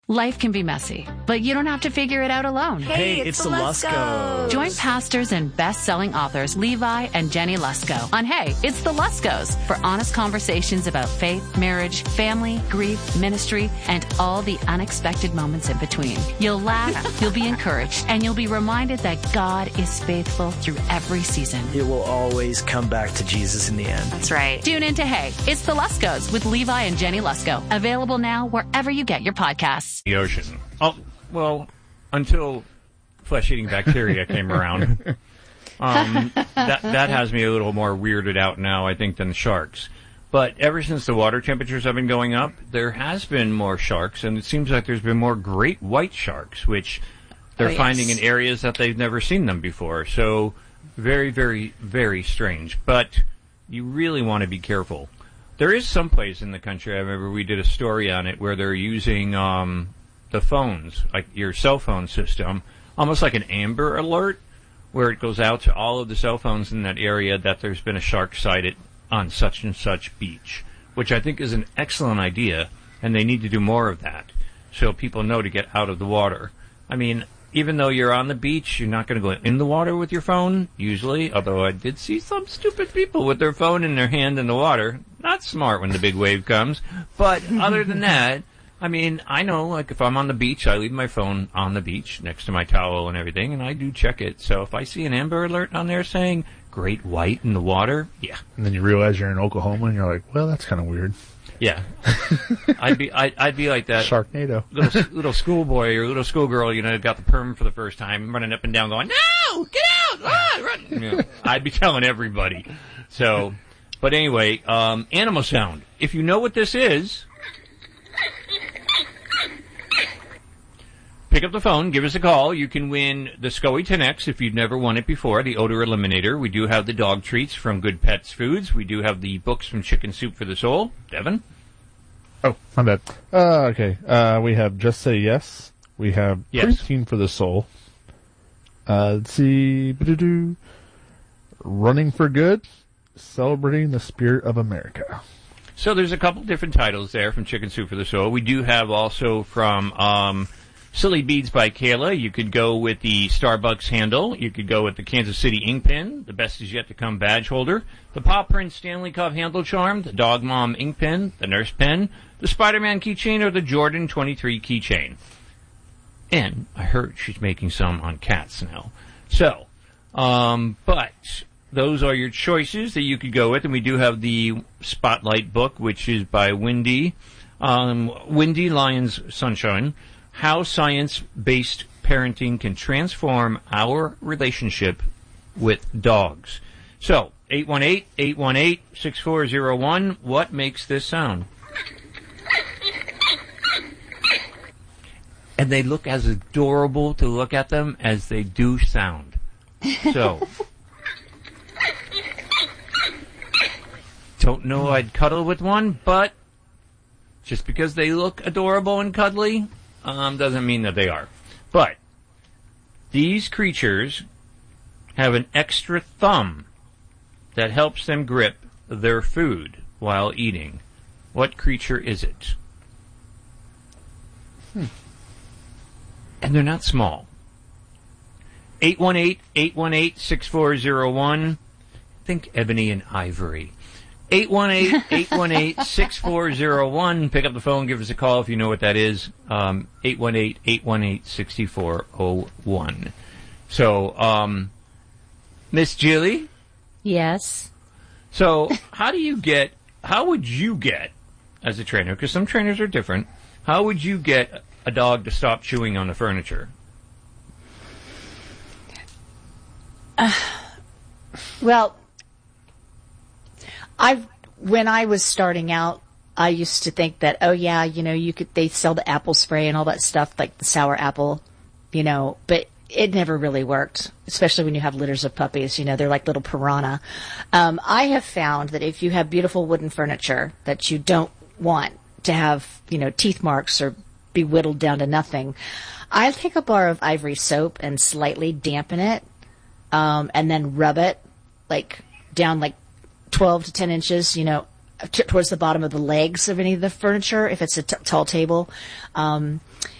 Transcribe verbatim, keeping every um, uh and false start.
Life can be messy, but you don't have to figure it out alone. Hey, Hey, it's, it's the the Luskos. Join pastors and best-selling authors Levi and Jenny Lusko on Hey, It's the Luskos for honest conversations about faith, marriage, family, grief, ministry, and all the unexpected moments in between. You'll laugh, you'll be encouraged, and you'll be reminded that God is faithful through every season. It will always come back to Jesus in the end. That's right. Tune in to Hey, It's the Luskos with Levi and Jenny Lusko. Available now wherever you get your podcasts. The ocean. Oh, well, until flesh-eating bacteria came around. Um, that that has me a little more weirded out now, I think, than sharks. But ever since the water temperatures have been going up, there has been more sharks, and it seems like there's been more great white sharks, which they're Oh, yes. finding in areas that they've never seen them before. So very, very, very strange. But you really want to be careful. There is some place in the country, I remember we did a story on it, where they're using um, the phones, like your cell phone system, almost like an Amber Alert, where it goes out to all of the cell phones in that area that there's been a shark sighted on such and such beach, which I think is an excellent idea, and they need to do more of that so people know to get out of the water. I mean, even though you're on the beach, you're not going to go in the water with your phone, usually, although I did see some stupid people with their phone in their hand in the water. Not smart when the big wave comes. But other than that, I mean, I know, like, if I'm on the beach, I leave my phone on the beach next to my towel and everything, and I do check it. So if I see an Amber Alert on there saying great white in the water, yeah. And then you realize you're in Oklahoma, and you're like, well, that's kind of weird. Yeah. I'd be I'd, I'd be like that. Sharknado. little little schoolboy or little schoolgirl, you know, got the perm for the first time, running up and down going, no, get out! Ah, run. You know, I'd be telling everybody. So, but anyway, um, animal sound. If you know what this is, pick up the phone, give us a call. You can win the SCOE ten X if you've never won it before, the odor eliminator. We do have the dog treats from Good Pets Foods. We do have the books from Chicken Soup for the Soul. Devin? Oh, my bad. Uh, okay. Uh, we have Just Say Yes. We have Yes. Preteen for the Soul. Uh, let's see. Ba-do-do. Running for Good. Celebrating the Spirit of America. So there's a couple different titles there from Chicken Soup for the Soul. We do have also from um, Silly Beads by Kayla. You could go with the Starbucks handle. You could go with the Kansas City ink pen, the Best Is Yet to Come badge holder, the Paw Print Stanley Cup handle charm, the Dog Mom ink pen, the Nurse pen, the Spider-Man keychain, or the Jordan twenty-three keychain. And I heard she's making some on cats now. So, um, but those are your choices that you could go with. And we do have the Spotlight book, which is by Wendy, um, Wendy Lyons Sunshine, How Science-Based Parenting Can Transform Our Relationship with Dogs. So, eight one eight, eight one eight, six four zero one, what makes this sound? And they look as adorable to look at them as they do sound. So, don't know I'd cuddle with one, but just because they look adorable and cuddly, um, doesn't mean that they are. But these creatures have an extra thumb that helps them grip their food while eating. What creature is it? Hmm. And they're not small. eight one eight, eight one eight, six four zero one. Think ebony and ivory. eight one eight, eight one eight, six four zero one. Pick up the phone, give us a call if you know what that is. Um, eight one eight, eight one eight, six four zero one. So, um, Miss Jilly? Yes. So, how do you get, how would you get, as a trainer, because some trainers are different, how would you get a dog to stop chewing on the furniture? Uh, well, I've when I was starting out, I used to think that, oh yeah, you know, you could they sell the apple spray and all that stuff, like the sour apple, you know, but it never really worked, especially when you have litters of puppies. You know, they're like little piranha. Um, I have found that if you have beautiful wooden furniture that you don't want to have, you know, teeth marks or be whittled down to nothing, I take a bar of Ivory soap and slightly dampen it, um, and then rub it like down like twelve to ten inches, you know, t- towards the bottom of the legs of any of the furniture, if it's a t- tall table. Um,